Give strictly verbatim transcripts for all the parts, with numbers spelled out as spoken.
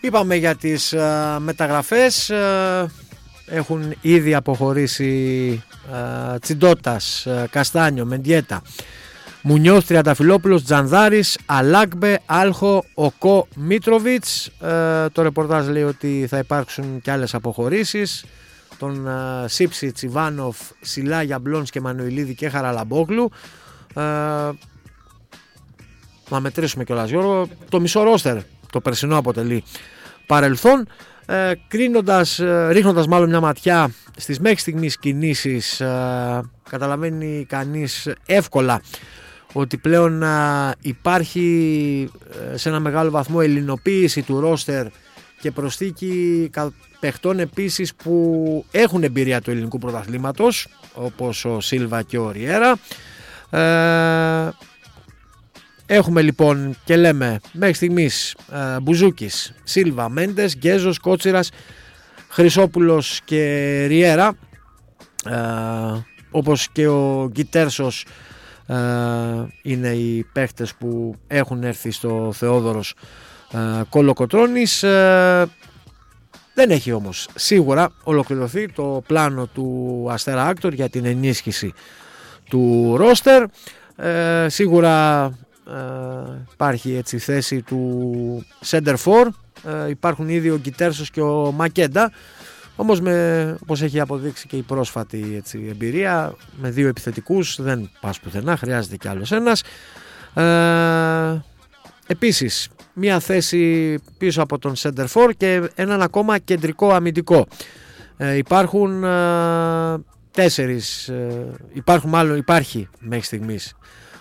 Είπαμε για τις uh, μεταγραφές. Uh, έχουν ήδη αποχωρήσει uh, Τσιντότας, uh, Καστάνιο, Μεντιέτα, Μουνιώθ, Τριανταφυλόπουλος, Τζανδάρης, Αλάκμπε, Άλχο, Οκό, Μίτροβιτς. Uh, το ρεπορτάζ λέει ότι θα υπάρξουν και άλλες αποχωρήσεις. Τον uh, Σίψιτς, Ιβάνοφ, Σιλά, Γιαμπλόνς και Μανουηλίδη και Χαραλαμπόγλου. Uh, να μετρήσουμε κιόλας, Γιώργο, το μισό ρόστερ το περσινό αποτελεί παρελθόν. Ε, κρίνοντας, ε, ρίχνοντας μάλλον μια ματιά στις μέχρι στιγμής κινήσεις, ε, καταλαβαίνει κανείς εύκολα ότι πλέον ε, υπάρχει ε, σε ένα μεγάλο βαθμό ελληνοποίηση του ρόστερ και προσθήκη παιχτών επίσης που έχουν εμπειρία του ελληνικού πρωταθλήματος, όπως ο Σίλβα και ο Ριέρα. ε, Έχουμε λοιπόν και λέμε μέχρι στιγμής ε, Μπουζούκης, Σίλβα, Μέντες, Γκέζος, Κότσιρας, Χρυσόπουλος και Ριέρα, ε, όπως και ο Γκιτέρσος ε, είναι οι παίχτες που έχουν έρθει στο Θεόδωρος ε, Κολοκοτρώνης. Ε, δεν έχει όμως σίγουρα ολοκληρωθεί το πλάνο του Αστέρα Άκτορ για την ενίσχυση του ρόστερ. Ε, σίγουρα Uh, υπάρχει έτσι θέση του Center for, uh, υπάρχουν ήδη ο Γκιτέρσος και ο Μακέντα, όμως με, όπως έχει αποδείξει και η πρόσφατη έτσι, εμπειρία, με δύο επιθετικούς δεν πας πουθενά, χρειάζεται κι άλλος ένας. Uh, επίσης μια θέση πίσω από τον Center for και έναν ακόμα κεντρικό αμυντικό. Uh, υπάρχουν uh, τέσσερις, uh, υπάρχουν μάλλον υπάρχει μέχρι στιγμής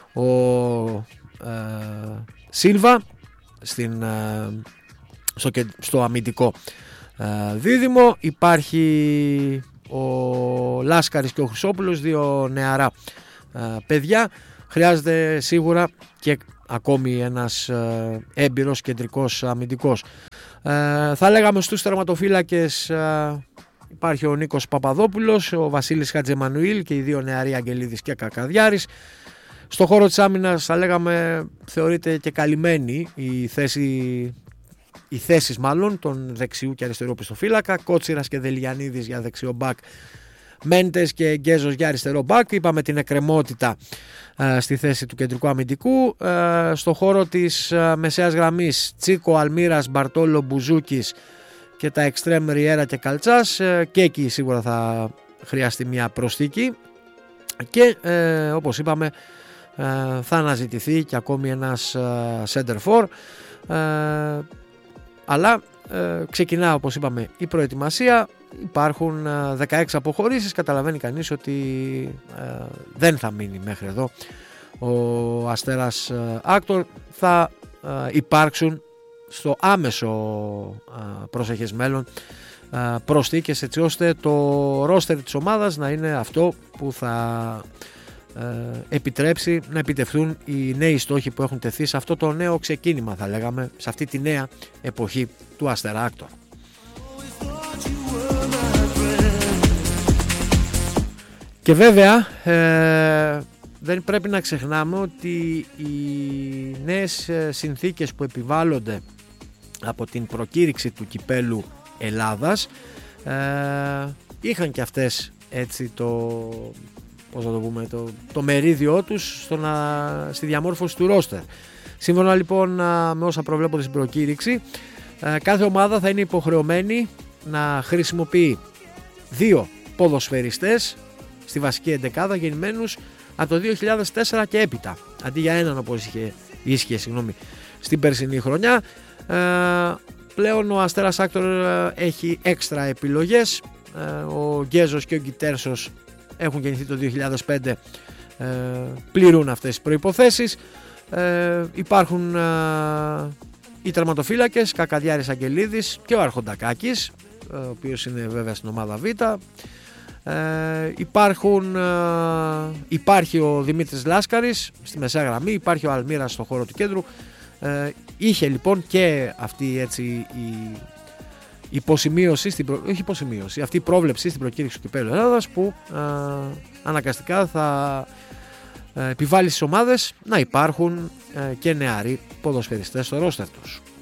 ο Uh, Σίλβα στην, uh, στο, στο αμυντικό uh, δίδυμο. Υπάρχει ο Λάσκαρης και ο Χρυσόπουλος, δύο νεαρά uh, παιδιά. Χρειάζεται σίγουρα και ακόμη ένας uh, έμπειρος κεντρικός αμυντικός. Uh, θα λέγαμε στους τερματοφύλακες uh, υπάρχει ο Νίκος Παπαδόπουλος, ο Βασίλης Χατζεμανουήλ και οι δύο νεαροί Αγγελίδης και Κακαδιάρης. Στο χώρο της άμυνας θα λέγαμε θεωρείται και καλυμμένη η θέση, οι θέσεις μάλλον των δεξιού και αριστερού πιστοφύλακα. Κότσιρας και Δελιανίδης για δεξιό μπακ, Μέντες και Γκέζος για αριστερό μπακ. Είπαμε την εκκρεμότητα ε, στη θέση του κεντρικού αμυντικού. Ε, στο χώρο της ε, μεσαίας γραμμής Τσίκο, Αλμύρας, Μπαρτόλο, Μπουζούκης και τα εξτρέμ Ριέρα και Καλτσάς. Ε, και εκεί σίγουρα θα χρειαστεί μια προσθήκη. Και ε, όπως είπαμε θα αναζητηθεί και ακόμη ένας center for, αλλά ξεκινά όπως είπαμε η προετοιμασία. Υπάρχουν δεκαέξι αποχωρήσεις, καταλαβαίνει κανείς ότι δεν θα μείνει μέχρι εδώ ο Αστέρας Άκτορ. Θα υπάρξουν στο άμεσο προσεχές μέλλον προσθήκες έτσι ώστε το ρόστερ της ομάδας να είναι αυτό που θα επιτρέψει να επιτευχθούν οι νέοι στόχοι που έχουν τεθεί σε αυτό το νέο ξεκίνημα, θα λέγαμε, σε αυτή τη νέα εποχή του Αστέρα Άκτορ. Και βέβαια ε, δεν πρέπει να ξεχνάμε ότι οι νέες συνθήκες που επιβάλλονται από την προκήρυξη του κυπέλου Ελλάδας ε, είχαν και αυτές έτσι το, πώς θα το πούμε, το, το μερίδιό τους στο να, στη διαμόρφωση του ρόστερ. Σύμφωνα λοιπόν με όσα προβλέπονται στην προκήρυξη, κάθε ομάδα θα είναι υποχρεωμένη να χρησιμοποιεί δύο ποδοσφαιριστές στη βασική εντεκάδα γεννημένους από το δύο χιλιάδες τέσσερα και έπειτα, αντί για έναν όπως είχε, ίσχυε συγγνώμη, στην περσινή χρονιά. Ε, πλέον ο Αστέρας Άκτορ έχει έξτρα επιλογές. Ε, ο Γκέζος και ο Γκιτέρσος έχουν γεννηθεί το δύο χιλιάδες πέντε, ε, πληρούν αυτές τις προϋποθέσεις. Ε, υπάρχουν ε, οι τερματοφύλακες Κακαδιάρης, Αγγελίδης και ο Αρχοντακάκης, ο οποίος είναι βέβαια στην ομάδα Β. Ε, υπάρχουν, ε, υπάρχει ο Δημήτρης Λάσκαρης στη μεσαία γραμμή, υπάρχει ο Αλμύρας στο χώρο του κέντρου. Ε, είχε λοιπόν και αυτή έτσι η υποσημείωση, στην προ... όχι υποσημείωση, αυτή η πρόβλεψη στην προκήρυξη του κυπέλλου Ελλάδας που ε, αναγκαστικά θα ε, επιβάλλει στις ομάδες να υπάρχουν ε, και νεαροί ποδοσφαιριστές στο ρόστερ τους.